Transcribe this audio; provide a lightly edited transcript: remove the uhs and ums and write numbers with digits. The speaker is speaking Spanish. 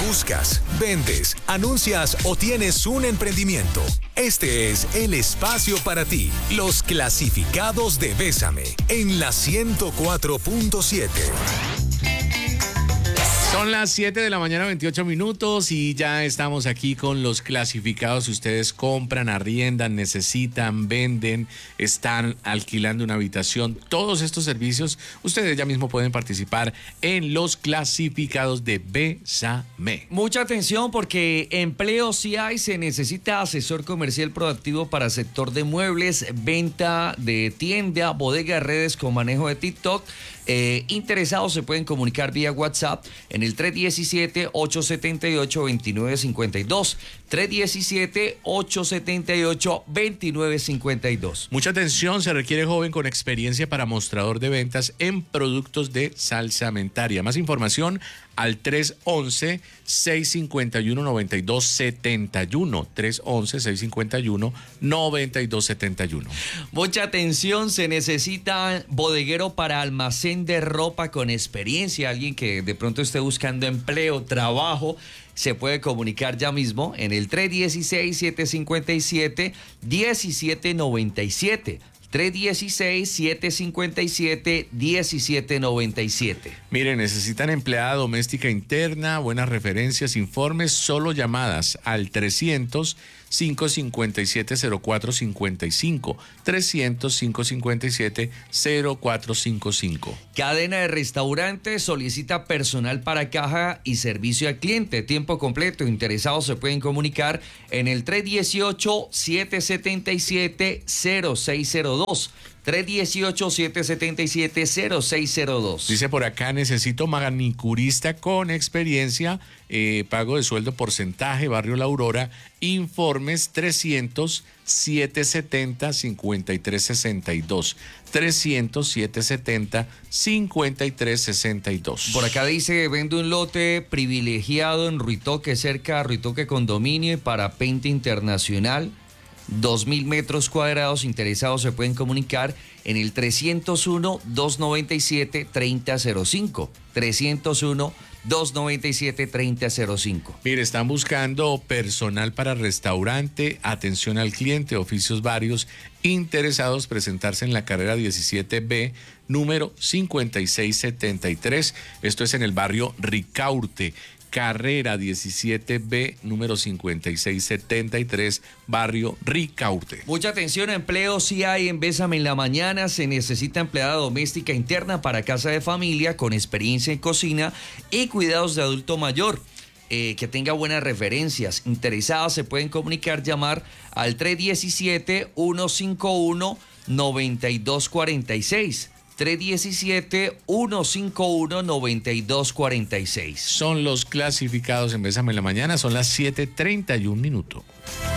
Buscas, vendes, anuncias o tienes un emprendimiento. Este es el espacio para ti. Los clasificados de Bésame en la 104.7. Son las 7 de la mañana, 28 minutos, y ya estamos aquí con los clasificados. Si ustedes compran, arriendan, necesitan, venden, están alquilando una habitación, todos estos servicios, ustedes ya mismo pueden participar en los clasificados de Bésame. Mucha atención, porque empleo sí hay. Se necesita asesor comercial proactivo para sector de muebles, venta de tienda, bodega, redes con manejo de TikTok. Interesados se pueden comunicar vía WhatsApp en el 317-878-2952. 317-878-2952. Mucha atención, se requiere joven con experiencia para mostrador de ventas en productos de salsamentaria. Más información al 311-651-9271. 311-651-9271. Mucha atención, se necesita bodeguero para almacén de ropa con experiencia. Alguien que de pronto esté buscando empleo, trabajo, se puede comunicar ya mismo en el 316-757-1797. 316-757-1797. Miren, necesitan empleada doméstica interna, buenas referencias, informes, solo llamadas al 300-557-0455. 300-557-0455. Cadena de restaurantes solicita personal para caja y servicio al cliente, tiempo completo. Interesados se pueden comunicar en el 318-777-0602. 318-777-0602. Dice por acá, necesito manicurista con experiencia, pago de sueldo porcentaje, Barrio La Aurora, informes 300-770-5362. 300-770-5362. Por acá dice, vende un lote privilegiado en Ruitoque, cerca a Ruitoque Condominio, y para Pente Internacional. 2.000 metros cuadrados. Interesados se pueden comunicar en el 301-297-3005. 301-297-3005. Mire, están buscando personal para restaurante, atención al cliente, oficios varios. Interesados presentarse en la carrera 17B, número 5673. Esto es en el barrio Ricaurte. Carrera 17B, número 5673, barrio Ricaurte. Mucha atención, empleo sí hay en Bésame en la mañana. Se necesita empleada doméstica interna para casa de familia con experiencia en cocina y cuidados de adulto mayor. Que tenga buenas referencias. Interesadas se pueden comunicar, llamar al 317-151-9246. 317-151-9246. Son los clasificados en Bésame en la mañana, son las 7:31 minutos.